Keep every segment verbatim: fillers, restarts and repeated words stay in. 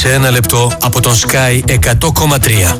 σε ένα λεπτό από τον Sky εκατό κόμμα τρία.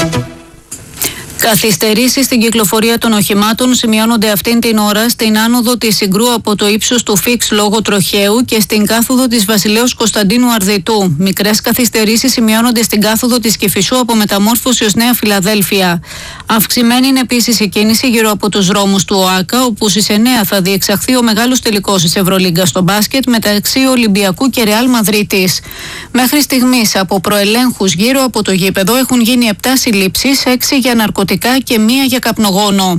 Καθυστερήσεις στην κυκλοφορία των οχημάτων σημειώνονται αυτήν την ώρα στην άνοδο της Συγκρού από το ύψος του Φίξ λόγω τροχαίου και στην κάθοδο της Βασιλέως Κωνσταντίνου Αρδιτού. Μικρές καθυστερήσεις σημειώνονται στην κάθοδο της Κηφισού από Μεταμόρφωση ως Νέα Φιλαδέλφια. Αυξημένη είναι επίσης η κίνηση γύρω από τους δρόμους του ΟΑΚΑ, όπου στις εννέα θα διεξαχθεί ο μεγάλος τελικός της Ευρωλίγκα στο μπάσκετ μεταξύ Ολυμπιακού και Ρεάλ Μαδρίτης. Μέχρι στιγμής από προελέγχους γύρω από το γήπεδο έχουν γίνει επτά συλλήψεις, έξι για ναρκωτικά και μία για καπνογόνο.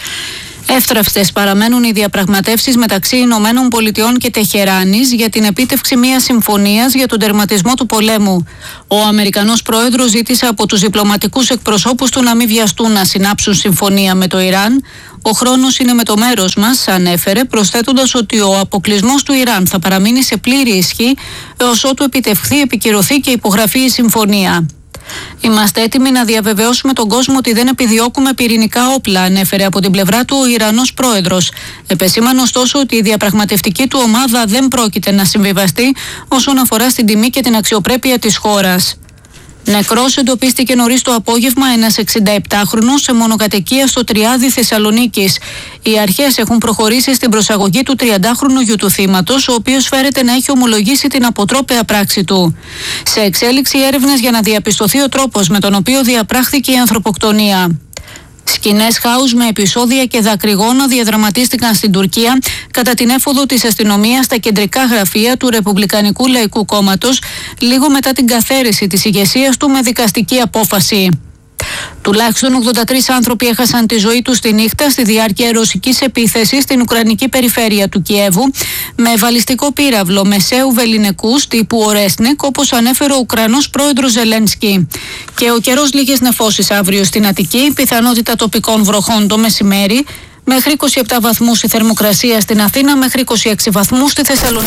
Εύθραυστες παραμένουν οι διαπραγματεύσεις μεταξύ Ηνωμένων Πολιτειών και Τεχεράνης για την επίτευξη μιας συμφωνίας για τον τερματισμό του πολέμου. Ο Αμερικανός πρόεδρος ζήτησε από τους διπλωματικούς εκπροσώπους του να μην βιαστούν να συνάψουν συμφωνία με το Ιράν. Ο χρόνος είναι με το μέρος μας, ανέφερε, προσθέτοντας ότι ο αποκλεισμός του Ιράν θα παραμείνει σε πλήρη ισχύ έως ότου επιτευχθεί, επικυρωθεί και υπογραφεί η συμφωνία. Είμαστε έτοιμοι να διαβεβαιώσουμε τον κόσμο ότι δεν επιδιώκουμε πυρηνικά όπλα, ανέφερε από την πλευρά του ο Ιρανός πρόεδρος. Επεσήμανε ωστόσο ότι η διαπραγματευτική του ομάδα δεν πρόκειται να συμβιβαστεί όσον αφορά στην τιμή και την αξιοπρέπεια της χώρας. Νεκρός εντοπίστηκε νωρίς το απόγευμα ένας εξηνταεπτάχρονος σε μονοκατοικία στο Τριάδι Θεσσαλονίκης. Οι αρχές έχουν προχωρήσει στην προσαγωγή του τριαντάχρονου γιου του θύματος, ο οποίος φέρεται να έχει ομολογήσει την αποτρόπαια πράξη του. Σε εξέλιξη έρευνες για να διαπιστωθεί ο τρόπος με τον οποίο διαπράχθηκε η ανθρωποκτονία. Σκηνές χάους με επεισόδια και δακρυγόνα διαδραματίστηκαν στην Τουρκία κατά την έφοδο της αστυνομίας στα κεντρικά γραφεία του Ρεπουμπλικανικού Λαϊκού Κόμματος λίγο μετά την καθαίρεση της ηγεσίας του με δικαστική απόφαση. Τουλάχιστον ογδόντα τρεις άνθρωποι έχασαν τη ζωή τους τη νύχτα στη διάρκεια ρωσικής επίθεσης στην ουκρανική περιφέρεια του Κιέβου με βαλιστικό πύραυλο μεσαίου βεληνικούς τύπου Ορέσνικ, όπως ανέφερε ο Ουκρανός πρόεδρος Ζελένσκι. Και ο καιρός λίγες νεφώσεις αύριο στην Αττική, πιθανότητα τοπικών βροχών το μεσημέρι, μέχρι είκοσι επτά βαθμούς η θερμοκρασία στην Αθήνα, μέχρι είκοσι έξι βαθμούς στη Θεσσαλονίκη.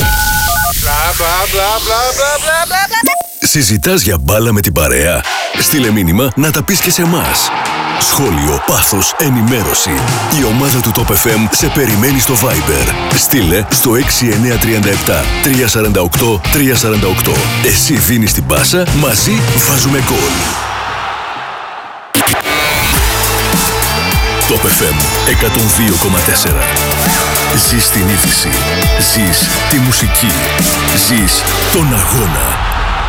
Συζητάς για μπάλα με την παρέα? Στείλε μήνυμα να τα πεις και σε εμάς. Σχόλιο, πάθος, ενημέρωση. Η ομάδα του Top εφ εμ σε περιμένει στο Viber. Στείλε στο έξι εννιά τρία επτά τρία τέσσερα οκτώ τρία τέσσερα οκτώ. Εσύ δίνεις την πάσα, μαζί βάζουμε γκολ. Top εφ εμ εκατόν δύο κόμμα τέσσερα. Ζεις την είδηση. Ζεις τη μουσική. Ζεις τον αγώνα.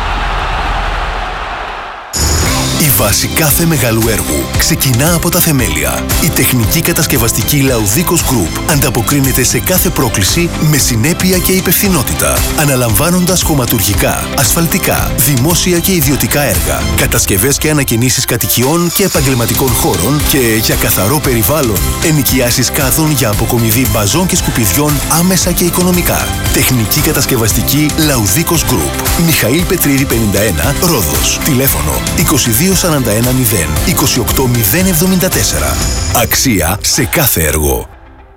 Η βάση κάθε μεγάλου έργου ξεκινά από τα θεμέλια. Η τεχνική κατασκευαστική Laudikos Group ανταποκρίνεται σε κάθε πρόκληση με συνέπεια και υπευθυνότητα, αναλαμβάνοντας χωματουργικά, ασφαλτικά, δημόσια και ιδιωτικά έργα, κατασκευές και ανακαινήσεις κατοικιών και επαγγελματικών χώρων και για καθαρό περιβάλλον, ενοικιάσεις κάδων για αποκομιδή μπαζών και σκουπιδιών άμεσα και οικονομικά. Τεχνική κατασκευαστική Laudikos Group. Μιχαήλ Πετρίδη πενήντα ένα, Ρόδος. Τηλέφωνο είκοσι δύο σαράντα ένα μηδέν είκοσι οκτώ μηδέν εβδομήντα τέσσερα. Αξία σε κάθε έργο.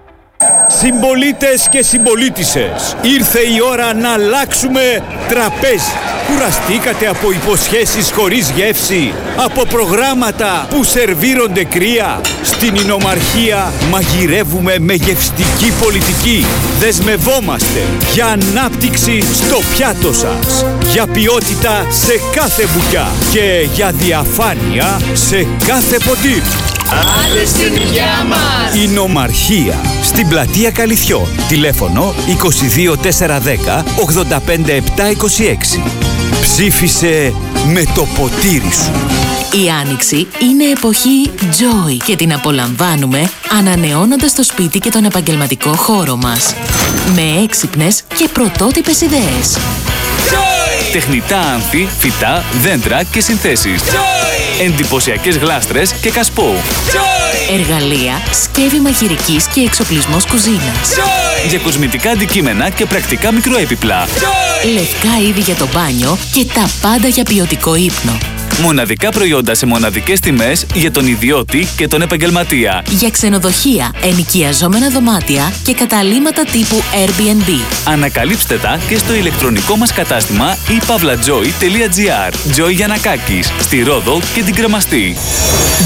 Συμπολίτες και συμπολίτισσες, ήρθε η ώρα να αλλάξουμε τραπέζι. Κουραστήκατε από υποσχέσεις χωρίς γεύση, από προγράμματα που σερβίρονται κρύα? Στην Ινομαρχία μαγειρεύουμε με γευστική πολιτική. Δεσμευόμαστε για ανάπτυξη στο πιάτο σας, για ποιότητα σε κάθε μπουκιά και για διαφάνεια σε κάθε ποτήρι. Άντε στην υγειά μας! Ινομαρχία, στην πλατεία Καλυθιών. Τηλέφωνο είκοσι δύο τετρακόσια δέκα ογδόντα πέντε επτακόσια είκοσι έξι. Ψήφισε με το ποτήρι σου. Η Άνοιξη είναι εποχή Joy και την απολαμβάνουμε ανανεώνοντας το σπίτι και τον επαγγελματικό χώρο μας. Με έξυπνες και πρωτότυπες ιδέες. Joy! Τεχνητά άνθη, φυτά, δέντρα και συνθέσεις. Joy! Εντυπωσιακές γλάστρες και κασπό. Joy! Εργαλεία, σκεύη μαγειρικής και εξοπλισμός κουζίνας. Joy! Για κοσμητικά αντικείμενα και πρακτικά μικροέπιπλα. Joy! Λευκά είδη για το μπάνιο και τα πάντα για ποιοτικό ύπνο. Μοναδικά προϊόντα σε μοναδικές τιμές για τον ιδιώτη και τον επαγγελματία. Για ξενοδοχεία, ενοικιαζόμενα δωμάτια και καταλύματα τύπου Airbnb. Ανακαλύψτε τα και στο ηλεκτρονικό μας κατάστημα i pavlajoy τελεία gr. Joy Γιαννακάκης, στη Ρόδο και την Κρεμαστή.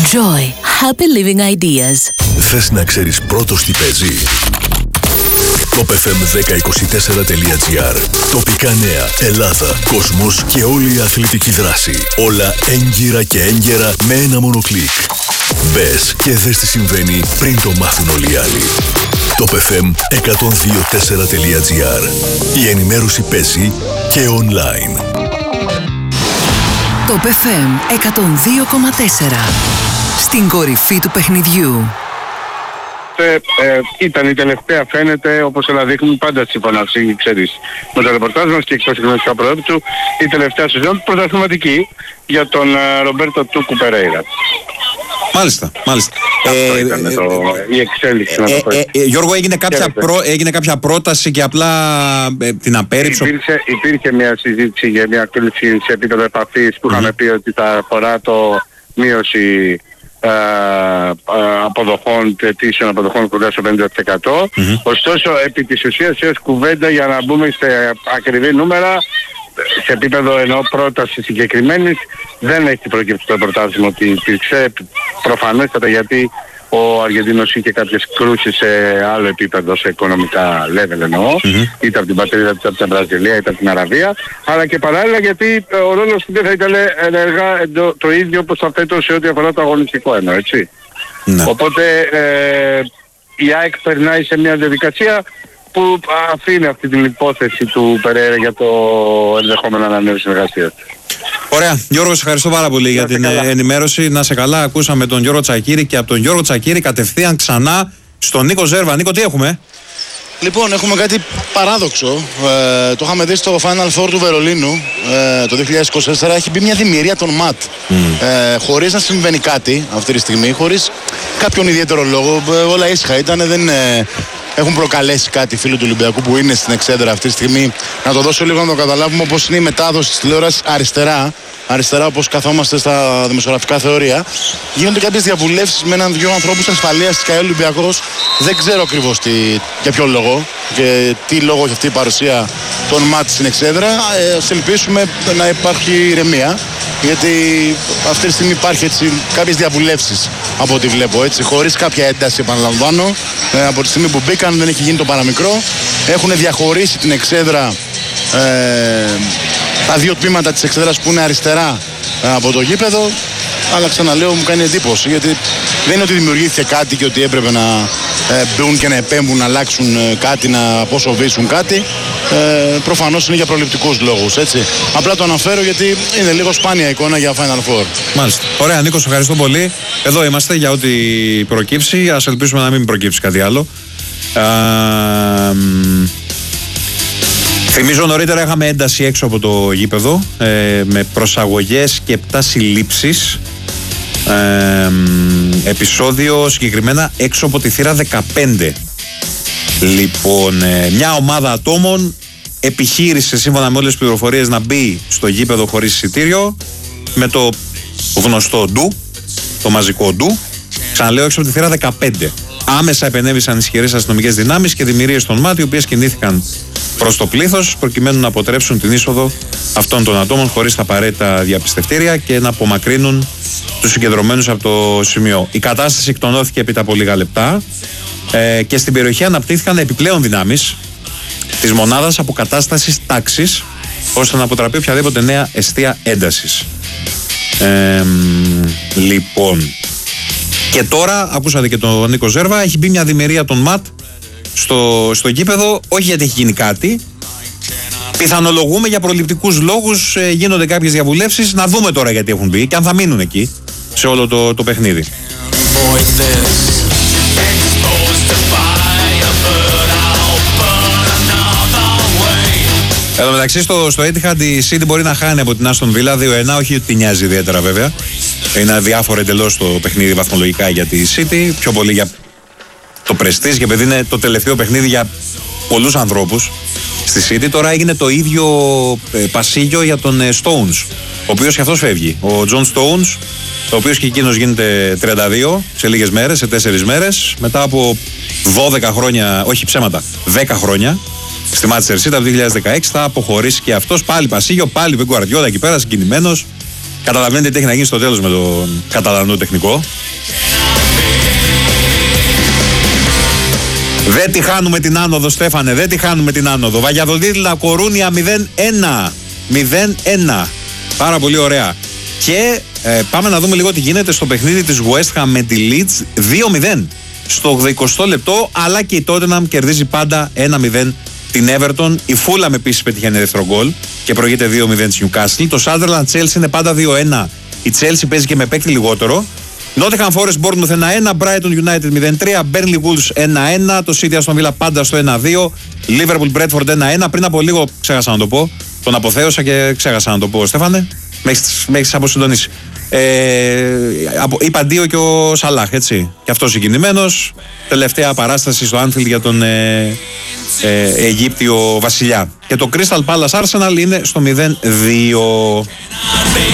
Joy. Happy living ideas. Θες να ξέρεις πρώτος τι παίζει? top f m δέκα είκοσι τέσσερα τελεία gr. Τοπικά νέα, Ελλάδα, κόσμος και όλη η αθλητική δράση. Όλα έγκυρα και έγκαιρα με ένα μόνο κλικ. Μπες και δες τι συμβαίνει πριν το μάθουν όλοι οι άλλοι. top f m εκατόν δύο τέσσερα τελεία gr. Η ενημέρωση παίζει και online. top εφ εμ εκατόν δύο κόμμα τέσσερα. Στην κορυφή του παιχνιδιού. Ε, ε, ήταν η τελευταία, φαίνεται, όπως όλα δείχνουν, πάντα στη φωναυσή, ξέρεις, με το ρεπορτάζ μας και εκτός εκνοτικά προέπτου, η τελευταία σεζόν πρωταθληματική για τον uh, Ρομπέρτο Τούκου Περέιρα. Μάλιστα, μάλιστα. Αυτό ε, ήταν ε, το, η εξέλιξη, ε, να το πω. Ε, ε, Γιώργο, έγινε κάποια, προ, έγινε κάποια πρόταση και απλά ε, την απέρριψε. Υπήρχε, υπήρχε μια συζήτηση για μια κλήση σε επίπεδο επαφής που mm-hmm. είχαμε πει ότι θα αφορά το μείωση Uh, uh, αποδοχών, αιτήσεων αποδοχών κοντά στο πενήντα τοις εκατό. Mm-hmm. Ωστόσο, επί της ουσίας έως κουβέντα για να μπούμε σε ακριβή νούμερα, σε επίπεδο ενώ πρόταση συγκεκριμένης, δεν έχει προκύψει το πρωτάθλημα ότι υπήρξε προφανέστατα, γιατί ο Αργεντίνος είχε κάποιες κρούσεις σε άλλο επίπεδο, σε οικονομικά level εννοώ, mm-hmm. είτε από την πατρίδα είτε από την Βραζιλία είτε από την Αραβία, αλλά και παράλληλα γιατί ο ρόλος του δεν θα ήταν ενεργά το ίδιο όπως θα φέτος σε ό,τι αφορά το αγωνιστικό εννοώ, έτσι. Mm-hmm. Οπότε ε, η ΑΕΚ περνάει σε μια διαδικασία που αφήνει αυτή την υπόθεση του Περέιρα για το ενδεχόμενο ανανέωση συνεργασίας. Ωραία. Γιώργο, σε ευχαριστώ πάρα πολύ για την καλά. ενημέρωση. Να σε καλά. Ακούσαμε τον Γιώργο Τσακίρη και από τον Γιώργο Τσακίρη κατευθείαν ξανά στον Νίκο Ζέρβα. Νίκο, τι έχουμε? Λοιπόν, έχουμε κάτι παράδοξο. Ε, το είχαμε δει στο Final Four του Βερολίνου ε, το δύο χιλιάδες είκοσι τέσσερα. Έχει μπει μια δημιουργία των ΜΑΤ. Mm. Ε, χωρίς να συμβαίνει κάτι αυτή τη στιγμή, χωρίς κάποιον ιδιαίτερο λόγο. Ε, όλα ήσυχα ήταν. Δεν ε, έχουν προκαλέσει κάτι φίλοι του Ολυμπιακού που είναι στην εξέδρα αυτή τη στιγμή. Να το δώσω λίγο να το καταλάβουμε όπως είναι η μετάδοση της τηλεόρασης αριστερά. Αριστερά, όπως καθόμαστε στα δημοσιογραφικά θεωρία, γίνονται κάποιες διαβουλεύσεις με έναν δυο ανθρώπους ασφαλείας της ΚΑΕ Ολυμπιακός. Δεν ξέρω ακριβώς τι, για ποιο λόγο και τι λόγο έχει αυτή η παρουσία των ΜΑΤ στην εξέδρα. Ε, ας ελπίσουμε να υπάρχει ηρεμία, γιατί αυτή τη στιγμή υπάρχει έτσι κάποιες διαβουλεύσεις από ό,τι βλέπω, έτσι, χωρίς κάποια ένταση, επαναλαμβάνω. Ε, από τη στιγμή που μπήκαν δεν έχει γίνει το παραμικρό. Έχουν διαχωρίσει την εξέδρα. Ε, τα δύο τμήματα της εξέδρας που είναι αριστερά ε, από το γήπεδο, αλλά ξαναλέω μου κάνει εντύπωση, γιατί δεν είναι ότι δημιουργήθηκε κάτι και ότι έπρεπε να ε, μπουν και να επέμβουν, να αλλάξουν ε, κάτι, να αποσοβήσουν κάτι. Ε, προφανώς είναι για προληπτικούς λόγους, έτσι. Απλά το αναφέρω γιατί είναι λίγο σπάνια εικόνα για Final Four. Μάλιστα. Ωραία, Νίκο, σε ευχαριστώ πολύ. Εδώ είμαστε για ό,τι προκύψει. Ας ελπίσουμε να μην προκύψει κάτι άλλο. Ε, Θυμίζω νωρίτερα είχαμε ένταση έξω από το γήπεδο ε, με προσαγωγές και επτά συλλήψεις. Ε, επεισόδιο συγκεκριμένα έξω από τη θύρα δεκαπέντε. Λοιπόν, ε, μια ομάδα ατόμων επιχείρησε σύμφωνα με όλες τις πληροφορίες να μπει στο γήπεδο χωρίς εισιτήριο με το γνωστό ντου, το μαζικό ντου. Ξαναλέω, έξω από τη θύρα δεκαπέντε. Άμεσα επενέβησαν ισχυρές αστυνομικές δυνάμεις και δημιουργίες των ΜΑΤ, οι οποίες κινήθηκαν προς το πλήθος προκειμένου να αποτρέψουν την είσοδο αυτών των ατόμων χωρίς τα απαραίτητα διαπιστευτήρια και να απομακρύνουν τους συγκεντρωμένους από το σημείο. Η κατάσταση εκτονώθηκε επί από λίγα λεπτά ε, και στην περιοχή αναπτύχθηκαν επιπλέον δυνάμεις της μονάδας αποκατάστασης τάξης ώστε να αποτραπεί οποιαδήποτε νέα αιστεία έντασης. Ε, λοιπόν, και τώρα ακούσατε και τον Νίκο Ζέρβα, έχει μπει μια διμερία των ΜΑΤ στο, στο γήπεδο, όχι γιατί έχει γίνει κάτι. Πιθανολογούμε για προληπτικούς λόγους, ε, γίνονται κάποιες διαβουλεύσεις. Να δούμε τώρα γιατί έχουν μπει και αν θα μείνουν εκεί σε όλο το, το παιχνίδι. Εδώ μεταξύ στο, στο Etihad η City μπορεί να χάνει από την Aston Villa δύο ένα, όχι ότι νοιάζει ιδιαίτερα βέβαια. Είναι αδιάφορο εντελώς το παιχνίδι βαθμολογικά για τη City, πιο πολύ για το Prestige, και επειδή είναι το τελευταίο παιχνίδι για πολλούς ανθρώπους στη City. Τώρα έγινε το ίδιο ε, πασίγιο για τον ε, Stones, ο οποίος και αυτός φεύγει. Ο John Stones, ο οποίος και εκείνος γίνεται τριάντα δύο σε λίγες μέρες, σε τέσσερις μέρες, μετά από δώδεκα χρόνια, όχι ψέματα, δέκα χρόνια στη Manchester City από το δύο χιλιάδες δεκαέξι, θα αποχωρήσει και αυτός. Πάλι πασίγιο, πάλι Pep Guardiola εκεί πέρα, συγκινημένος. Καταλαβαίνετε τι έχει να γίνει στο τέλος με τον Καταλανό τεχνικό. Δεν τη χάνουμε την άνοδο, Στέφανε, δεν τη χάνουμε την άνοδο. Βαγιαδολίδη Λα Κορούνια μηδέν ένα. μηδέν ένα. Πάρα πολύ ωραία. Και ε, πάμε να δούμε λίγο τι γίνεται στο παιχνίδι της West Ham με τη Leeds. δύο μηδέν στο ογδοηκοστό λεπτό, αλλά και η Tottenham κερδίζει πάντα ένα μηδέν την Everton. Η Fulham επίσης πετυχαίνει δεύτερο γκολ και προηγείται δύο μηδέν της Newcastle. Το Sunderland Chelsea είναι πάντα δύο ένα. Η Chelsea παίζει και με παίκτη λιγότερο. Nottingham Forest Bournemouth ένα ένα, Brighton United μηδέν τρία, Burnley Wolves ένα ένα, το City Aston Villa πάντα στο ένα δύο, Liverpool Bradford ένα ένα. Πριν από λίγο ξέχασα να το πω, τον αποθέωσα και ξέχασα να το πω, Στέφανε. Με έχεις αποσυντονίσει. Ε, είπα δύο και ο Σαλάχ, έτσι. Και αυτός συγκινημένος. Τελευταία παράσταση στο Anfield για τον ε, ε, Αιγύπτιο βασιλιά. Και το Crystal Palace Arsenal είναι στο μηδέν δύο.